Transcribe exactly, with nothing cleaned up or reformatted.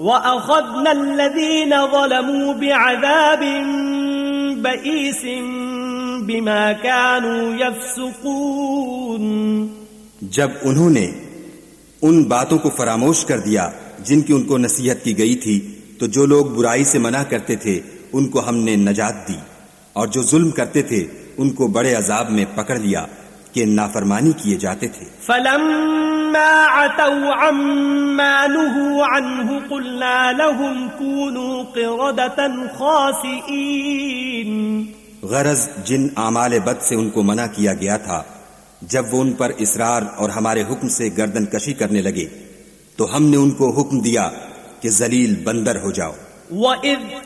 वअख़ज़ना अल्लज़ीना ज़लमू बिअज़ाबिन बईसिन बिमा कानू यफ़्सुक़ून। जब उन्होंने उन बातों को फरामोश कर दिया जिनकी उनको नसीहत की गई थी, तो जो लोग बुराई से मना करते थे उनको हमने नजात दी, और जो जुल्म करते थे उनको बड़े अजाब में पकड़ लिया कि नाफरमानी किए जाते थे। फलम्मा अतौ अम्मा नुहू अन्हु क़ुल्ना लहुम कूनू क़िरदतन ख़ासिईन। गरज जिन आमाले बद से उनको मना किया गया था, जब वो उन पर इसरार और हमारे हुक्म से गर्दन कशी करने लगे, तो हमने उनको हुक्म दिया कि जलील बंदर हो जाओ।